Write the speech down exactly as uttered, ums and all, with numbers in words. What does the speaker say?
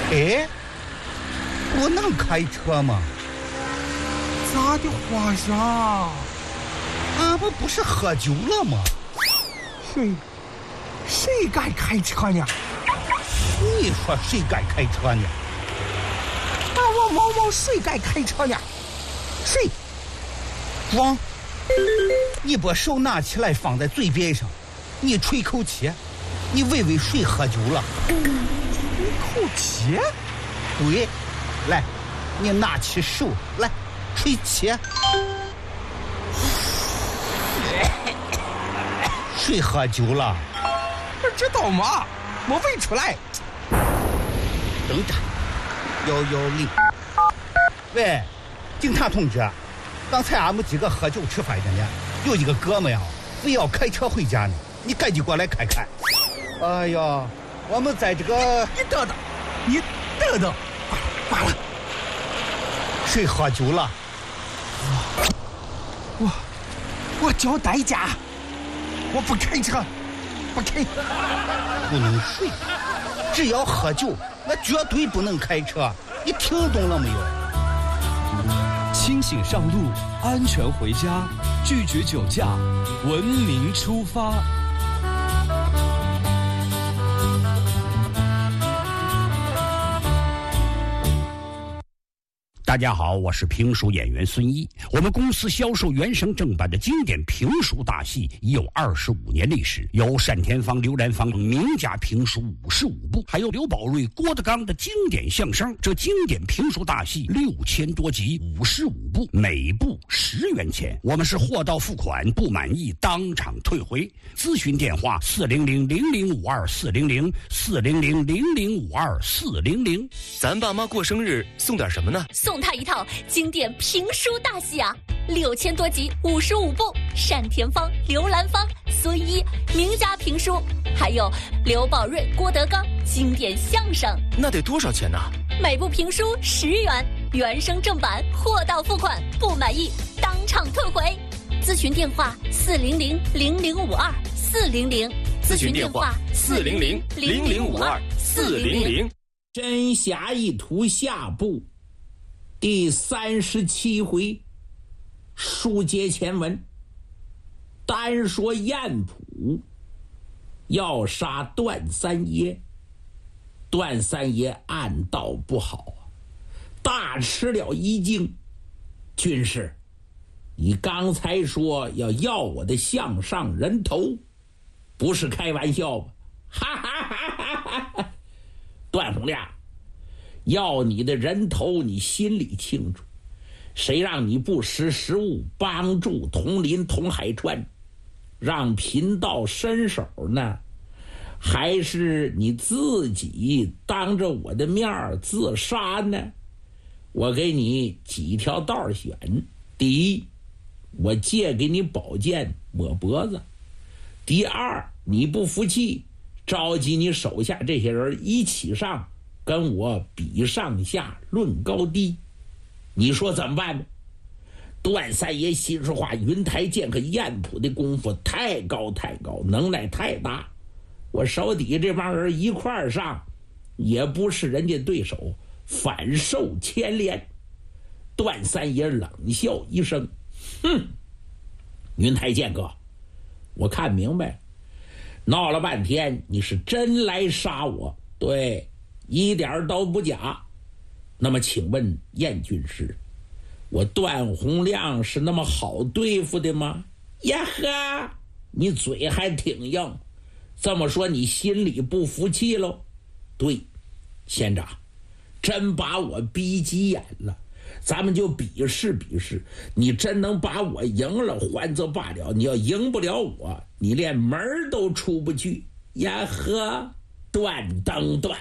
哎，不能开车吗？ 咋的花下？ 俺们不是喝酒了吗？ 谁谁该开车呢？ 你说谁该开车呢？ 那我毛毛谁该开车呢？谁？ 王，你把手拿起来放在嘴边上，你吹口气，你问问谁喝酒了？ 吹口气？ 对，来，你拿起手来吹气。谁喝酒了？ 不知道吗？我问出来。 等着，幺幺零。喂，警察同志，刚才俺们几个喝酒吃饭着呢，有一个哥们呀，非要开车回家呢，你赶紧过来看看。哎呀，我们在这个…… 你等等，你等等，罢了罢了。 谁喝酒了？ 我我我交代价，我不开车，不开。 不能睡，只要喝酒，那绝对不能开车。你听懂了没有？ 清醒上路，安全回家，拒绝酒驾，文明出发。 大家好，我是评书演员孙一。我们公司销售原声正版的经典评书大戏已有二十五年历史，有单田芳、刘兰芳名家评书五十五部，还有刘宝瑞、郭德纲的经典相声。这经典评书大戏六千多集，五十五部，每部十元钱。我们是货到付款，不满意当场退回。咨询电话：四零零零零五二四零零四零零零零五二四零零。 咱爸妈过生日送点什么呢？ 送他一套经典评书大戏啊，六千多集，五十五部，单田芳、刘兰芳、孙一名家评书，还有刘宝瑞、郭德纲经典相声。 那得多少钱呢？ 每部评书十元，原声正版，货到付款，不满意当场退回。咨询电话：四零零零零五二四零零。 咨询电话：四零零零零五二四零零。 真侠一图下部第三十七回，书接前文。单说燕普要杀段三爷，段三爷暗道不好，大吃了一惊。军师，你刚才说要要我的项上人头，不是开玩笑吧？哈哈哈哈哈！段洪亮，要你的人头你心里清楚，谁让你不识时务，帮助同林同海川，让贫道伸手呢？还是你自己当着我的面自杀呢？我给你几条道选。第一，我借给你宝剑抹脖子。第二，你不服气，召集你手下这些人一起上，跟我比上下论高低。你说怎么办呢？段三爷心说话，云台剑和燕普的功夫太高太高，能耐太大，我手底下这帮人一块儿上也不是人家对手，反受牵连。段三爷冷笑一声，哼，云台剑哥，我看明白，闹了半天你是真来杀我，对，一点都不假。那么请问燕军师，我段洪亮是那么好对付的吗？呀呵，你嘴还挺硬，这么说你心里不服气喽？对，县长，真把我逼急眼了，咱们就比试比试，你真能把我赢了还则罢了，你要赢不了我，你连门都出不去。呀呵，段登段